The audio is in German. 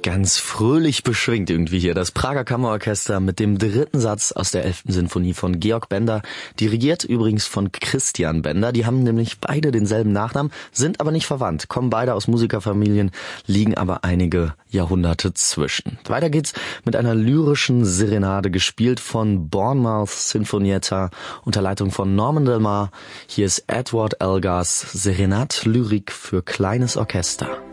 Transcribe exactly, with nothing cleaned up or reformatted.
Ganz fröhlich beschwingt irgendwie hier das Prager Kammerorchester mit dem dritten Satz aus der elften Sinfonie von Georg Benda, dirigiert übrigens von Christian Benda. Die haben nämlich beide denselben Nachnamen, sind aber nicht verwandt, kommen beide aus Musikerfamilien, liegen aber einige Jahrhunderte zwischen. Weiter geht's mit einer lyrischen Serenade, gespielt von Bournemouth Sinfonietta unter Leitung von Norman Del Mar. Hier ist Edward Elgars Serenade Lyrik für kleines Orchester.